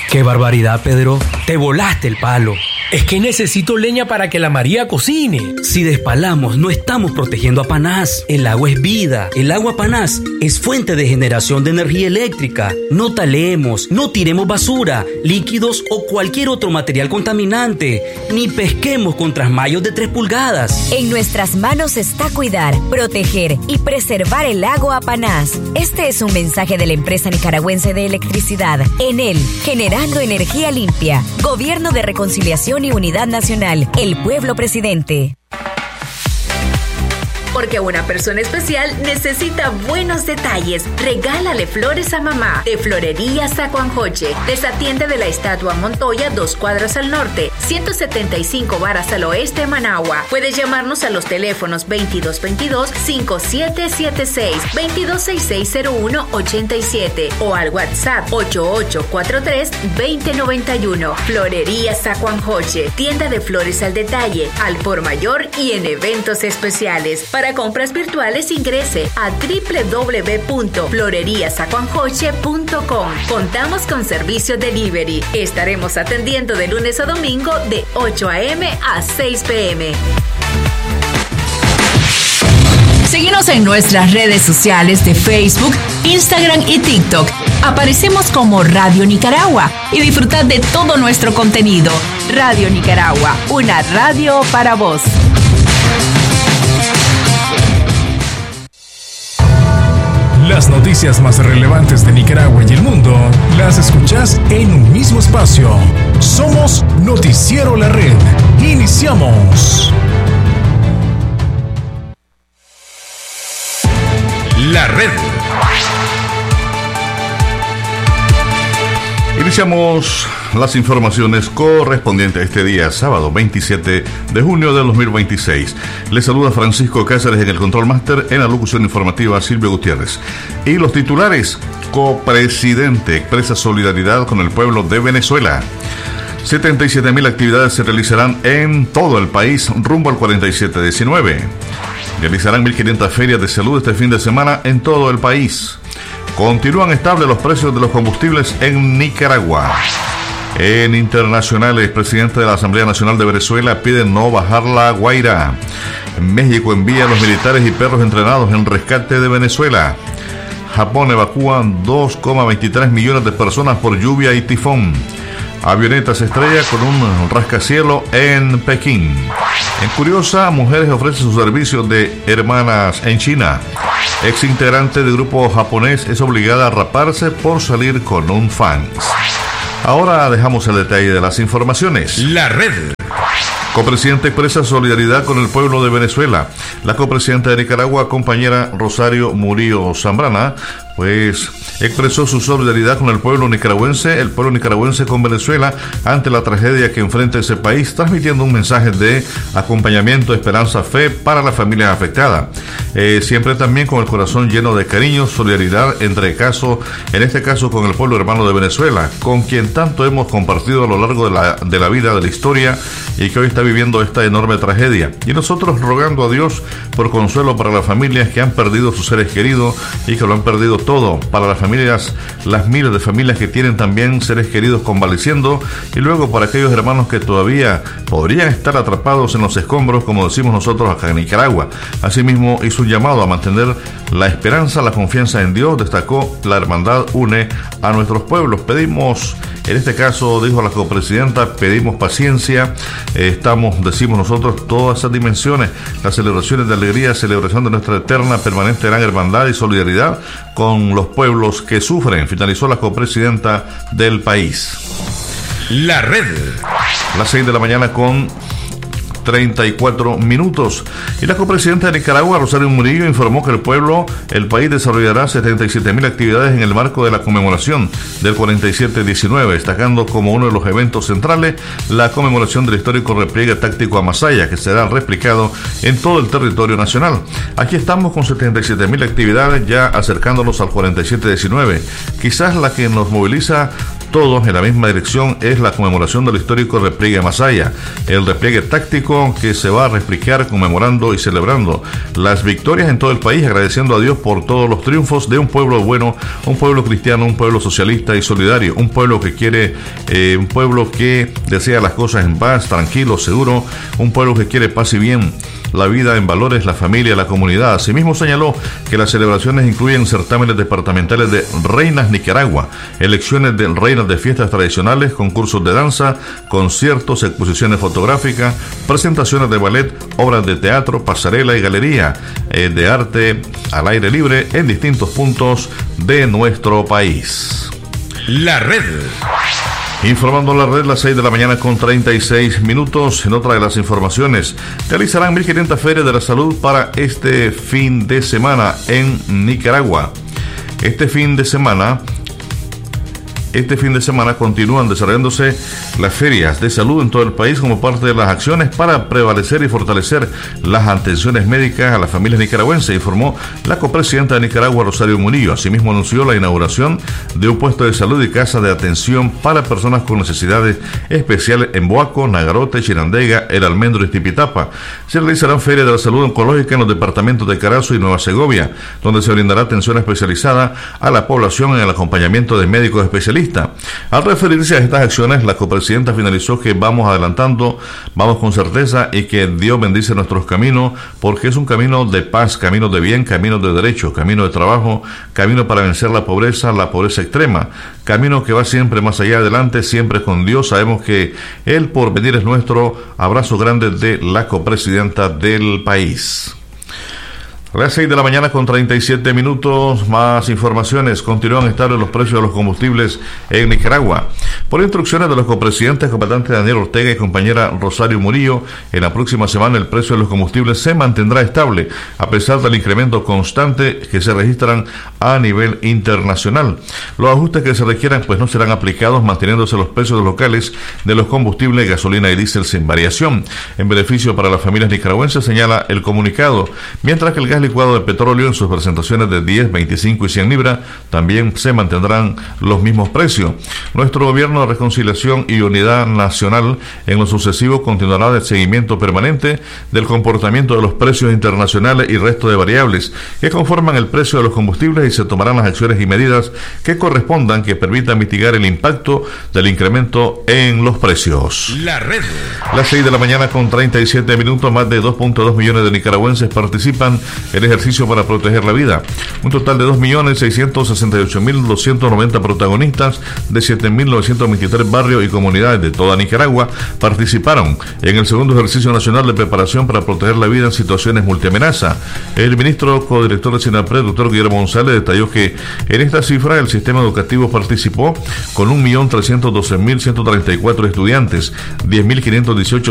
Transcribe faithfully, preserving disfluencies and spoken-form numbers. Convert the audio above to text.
¡Qué barbaridad, Pedro! ¡Te volaste el palo! Es que necesito leña para que la María cocine. Si despalamos, no estamos protegiendo a Panás. El agua es vida. El agua Panás es fuente de generación de energía eléctrica. No talemos, no tiremos basura, líquidos o cualquier otro material contaminante. Ni pesquemos con trasmayos de tres pulgadas. En nuestras manos está cuidar, proteger y preservar el agua Panás. Este es un mensaje de la empresa nicaragüense de electricidad. Enel, generando energía limpia. Gobierno de Reconciliación y Unidad Nacional. El pueblo presidente. Porque una persona especial necesita buenos detalles. Regálale flores a mamá. De Florería Zacuanjoche. Les atiende de la Estatua Montoya, dos cuadras al norte, ciento setenta y cinco varas al oeste de Managua. Puedes llamarnos a los teléfonos veintidós veintidós, cincuenta y siete setenta y seis, veintidós sesenta y seis cero uno ochenta y siete o al WhatsApp ocho ocho cuatro tres, veinte noventa y uno. Florería Zacuanjoche. Tienda de flores al detalle, al por mayor y en eventos especiales. Para compras virtuales ingrese a doble u doble u doble u punto florería zacuanjoche punto com. Contamos con servicio delivery. Estaremos atendiendo de lunes a domingo de ocho a.m. a seis p.m. Síguenos en nuestras redes sociales de Facebook, Instagram y TikTok. Aparecemos como Radio Nicaragua y disfrutad de todo nuestro contenido. Radio Nicaragua, una radio para vos. Las noticias más relevantes de Nicaragua y el mundo las escuchás en un mismo espacio. Somos Noticiero La Red. Iniciamos. La Red. Iniciamos las informaciones correspondientes a este día, sábado veintisiete de junio de dos mil veintiséis. Les saluda Francisco Cáceres en el Control Master, en la locución informativa Silvio Gutiérrez. Y los titulares: copresidente expresa solidaridad con el pueblo de Venezuela. setenta y siete mil actividades se realizarán en todo el país rumbo al cuarenta y siete diecinueve. Realizarán mil quinientas ferias de salud este fin de semana en todo el país. Continúan estables los precios de los combustibles en Nicaragua. En internacionales, el presidente de la Asamblea Nacional de Venezuela pide no bajar la guaira. México envía a los militares y perros entrenados en rescate de Venezuela. Japón evacúa dos coma veintitrés millones de personas por lluvia y tifón. Avioneta se estrella con un rascacielos en Pekín. En Curiosa, mujeres ofrecen sus servicios de hermanas en China. Ex integrante del grupo japonés es obligada a raparse por salir con un fan. Ahora dejamos el detalle de las informaciones. La Red. Copresidente expresa solidaridad con el pueblo de Venezuela. La copresidenta de Nicaragua, compañera Rosario Murillo Zambrana, pues expresó su solidaridad con el pueblo nicaragüense, el pueblo nicaragüense con Venezuela, ante la tragedia que enfrenta ese país, transmitiendo un mensaje de acompañamiento, esperanza, fe para las familias afectadas. Eh, siempre también con el corazón lleno de cariño, solidaridad entre casos, en este caso con el pueblo hermano de Venezuela, con quien tanto hemos compartido a lo largo de la, de la vida, de la historia, y que hoy está viviendo esta enorme tragedia. Y nosotros rogando a Dios por consuelo para las familias que han perdido sus seres queridos y que lo han perdido todo, para las familias, las miles de familias que tienen también seres queridos convaleciendo, y luego para aquellos hermanos que todavía podrían estar atrapados en los escombros, como decimos nosotros acá en Nicaragua. Asimismo hizo un llamado a mantener la esperanza, la confianza en Dios. Destacó: la hermandad une a nuestros pueblos. Pedimos, en este caso dijo la copresidenta, pedimos paciencia. Eh, estamos, decimos nosotros, todas esas dimensiones, las celebraciones de alegría, celebración de nuestra eterna, permanente gran hermandad y solidaridad con los pueblos que sufren, finalizó la copresidenta del país. La Red. Las seis de la mañana con treinta y cuatro minutos. Y la copresidenta de Nicaragua, Rosario Murillo, informó que el pueblo, el país desarrollará setenta y siete mil actividades en el marco de la conmemoración del cuarenta y siete diecinueve, destacando como uno de los eventos centrales la conmemoración del histórico repliegue táctico a Masaya, que será replicado en todo el territorio nacional. Aquí estamos con setenta y siete mil actividades, ya acercándonos al cuarenta y siete diecinueve. Quizás la que nos moviliza todos en la misma dirección, es la conmemoración del histórico repliegue Masaya, el repliegue táctico que se va a replicar conmemorando y celebrando las victorias en todo el país, agradeciendo a Dios por todos los triunfos de un pueblo bueno, un pueblo cristiano, un pueblo socialista y solidario, un pueblo que quiere, eh, un pueblo que desea las cosas en paz, tranquilo, seguro, un pueblo que quiere paz y bien, la vida en valores, la familia, la comunidad. Asimismo señaló que las celebraciones incluyen certámenes departamentales de Reinas Nicaragua, elecciones de reinas de fiestas tradicionales, concursos de danza, conciertos, exposiciones fotográficas, presentaciones de ballet, obras de teatro, pasarela y galería eh, de arte al aire libre en distintos puntos de nuestro país. La red. Informando la red, las seis de la mañana con treinta y seis minutos. En otra de las informaciones, realizarán mil quinientas ferias de la salud para este fin de semana en Nicaragua. Este fin de semana, este fin de semana continúan desarrollándose las ferias de salud en todo el país como parte de las acciones para prevalecer y fortalecer las atenciones médicas a las familias nicaragüenses, informó la copresidenta de Nicaragua, Rosario Murillo. Asimismo anunció la inauguración de un puesto de salud y casa de atención para personas con necesidades especiales en Boaco, Nagarote, Chinandega, El Almendro y Tipitapa. Se realizarán ferias de la salud oncológica en los departamentos de Carazo y Nueva Segovia, donde se brindará atención especializada a la población en el acompañamiento de médicos especialistas. Al referirse a estas acciones, la copresidenta finalizó que vamos adelantando, vamos con certeza y que Dios bendice nuestros caminos, porque es un camino de paz, camino de bien, camino de derecho, camino de trabajo, camino para vencer la pobreza, la pobreza extrema, camino que va siempre más allá adelante, siempre con Dios. Sabemos que el porvenir es nuestro. Abrazo grande de la copresidenta del país. A las seis de la mañana con treinta y siete minutos, más informaciones. Continúan estables los precios de los combustibles en Nicaragua. Por instrucciones de los copresidentes, comandante Daniel Ortega y compañera Rosario Murillo, en la próxima semana el precio de los combustibles se mantendrá estable, a pesar del incremento constante que se registran a nivel internacional. Los ajustes que se requieran pues no serán aplicados, manteniéndose los precios locales de los combustibles, gasolina y diésel sin variación, en beneficio para las familias nicaragüenses, señala el comunicado, mientras que el gas licuado de petróleo en sus presentaciones de diez, veinticinco y cien libras también se mantendrán los mismos precios. Nuestro gobierno de reconciliación y unidad nacional en lo sucesivo continuará el seguimiento permanente del comportamiento de los precios internacionales y resto de variables que conforman el precio de los combustibles, y se tomarán las acciones y medidas que correspondan que permitan mitigar el impacto del incremento en los precios. La red. Las seis de la mañana con treinta y siete minutos, más de dos punto dos millones de nicaragüenses participan el ejercicio para proteger la vida. Un total de dos millones seiscientos sesenta y ocho mil doscientos noventa protagonistas de siete mil novecientos veintitrés barrios y comunidades de toda Nicaragua participaron en el segundo ejercicio nacional de preparación para proteger la vida en situaciones multiamenaza. El ministro codirector de SINAPRED, doctor Guillermo González, detalló que en esta cifra el sistema educativo participó con un millón trescientos doce mil ciento treinta y cuatro estudiantes, diez mil quinientos dieciocho